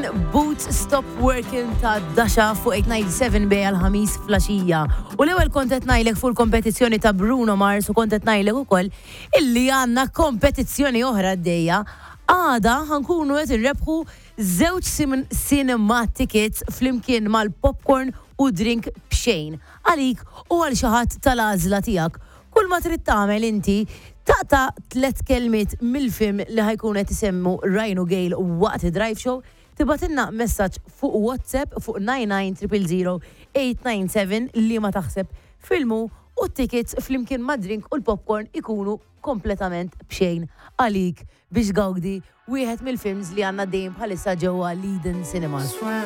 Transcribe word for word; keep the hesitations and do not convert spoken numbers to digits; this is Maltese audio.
Boots Stop Working ta' Dasha fuq eight ninety-seven bej għal-ħamis flaxija. U l-ewwel kontet ngħidlek fuq il-kompetizzjoni ta' Bruno Mars u kontet ngħidlek ukoll illi għandna kompetizzjoni oħra għaddejja. Għada ħankunu qed irrebħu żewġ cinema tickets flimkien mal-popcorn u drink b'xejn. Għalik u għal xi ħadd tal-għażla tiegħek. Kull ma trid tagħmel inti taqta' tliet kelmiet mill-film li ħajkun qed isemmu Rhino Gale waqt id-drive show, tibatilna messaġġ fuq WhatsApp fuq nine nine zero zero zero eight nine seven li ma taħseb filmu u t-tickets flimkien ma' drink u l-popcorn ikunu kompletament bxejn għalik biex gawdi wieħed mill-films li għandna dejjem bħalissa ġewwa Leiden Cinemas.